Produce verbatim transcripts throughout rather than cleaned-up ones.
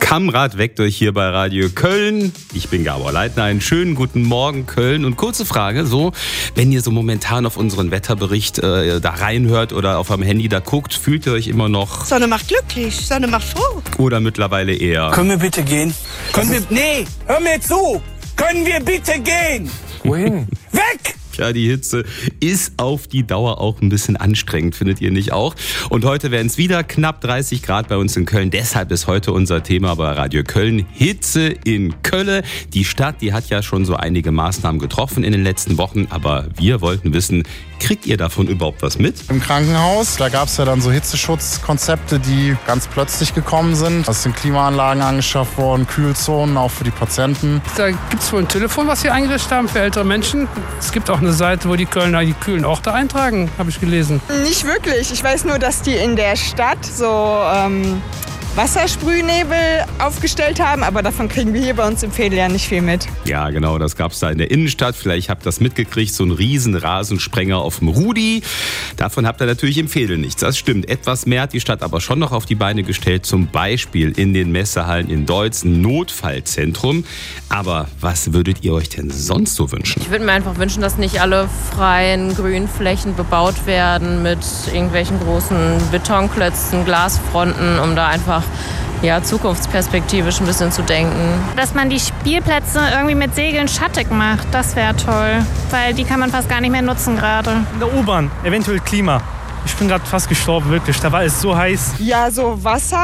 Kamrad weckt euch hier bei Radio Köln. Ich bin Gabor Leitner. Einen schönen guten Morgen, Köln. Und kurze Frage, so, wenn ihr so momentan auf unseren Wetterbericht äh, da reinhört oder auf eurem Handy da guckt, fühlt ihr euch immer noch... Sonne macht glücklich, Sonne macht froh. Oder mittlerweile eher... Können wir bitte gehen? Können wir... Nee, hör mir zu! Können wir bitte gehen? Wohin? Weg! Ja, die Hitze ist auf die Dauer auch ein bisschen anstrengend, findet ihr nicht auch? Und heute werden es wieder knapp dreißig Grad bei uns in Köln. Deshalb ist heute unser Thema bei Radio Köln Hitze in Köln. Die Stadt, die hat ja schon so einige Maßnahmen getroffen in den letzten Wochen. Aber wir wollten wissen, kriegt ihr davon überhaupt was mit? Im Krankenhaus, da gab es ja dann so Hitzeschutzkonzepte, die ganz plötzlich gekommen sind. Es sind Klimaanlagen angeschafft worden, Kühlzonen, auch für die Patienten. Da gibt es wohl ein Telefon, was wir eingerichtet haben für ältere Menschen. Es gibt auch eine Seite, wo die Kölner die kühlen Orte eintragen, habe ich gelesen. Nicht wirklich. Ich weiß nur, dass die in der Stadt so ähm, Wassersprühnebel aufgestellt haben, aber davon kriegen wir hier bei uns im Veedel ja nicht viel mit. Ja, genau, das gab es da in der Innenstadt. Vielleicht habt ihr das mitgekriegt, so ein riesen Rasensprenger auf dem Rudi. Davon habt ihr natürlich im Veedel nichts. Das stimmt. Etwas mehr hat die Stadt aber schon noch auf die Beine gestellt. Zum Beispiel in den Messehallen in Deutz, ein Notfallzentrum. Aber was würdet ihr euch denn sonst so wünschen? Ich würde mir einfach wünschen, dass nicht alle freien Grünflächen bebaut werden mit irgendwelchen großen Betonklötzen, Glasfronten, um da einfach ja, zukunftsperspektivisch ein bisschen zu denken. Dass man die Spielplätze irgendwie mit Segeln schattig macht, das wäre toll. Weil die kann man fast gar nicht mehr nutzen gerade. In der U-Bahn, eventuell Klima. Ich bin gerade fast gestorben, wirklich. Da war es so heiß. Ja, so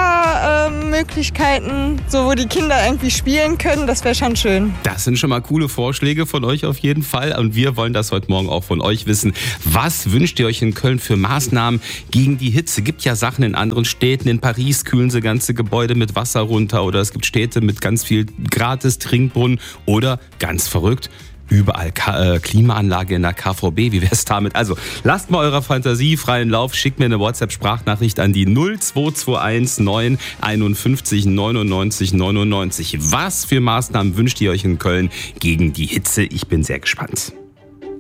Wassermöglichkeiten, äh, so wo die Kinder irgendwie spielen können, das wäre schon schön. Das sind schon mal coole Vorschläge von euch auf jeden Fall. Und wir wollen das heute Morgen auch von euch wissen. Was wünscht ihr euch in Köln für Maßnahmen gegen die Hitze? Gibt ja Sachen in anderen Städten. In Paris kühlen sie ganze Gebäude mit Wasser runter. Oder es gibt Städte mit ganz viel gratis Trinkbrunnen. Oder, ganz verrückt, überall K- äh, Klimaanlage in der K V B. Wie wär's damit? Also lasst mal eurer Fantasie freien Lauf. Schickt mir eine WhatsApp-Sprachnachricht an die null zwei zwei eins neun einundfünfzig neunundneunzig neunundneunzig. Was für Maßnahmen wünscht ihr euch in Köln gegen die Hitze? Ich bin sehr gespannt.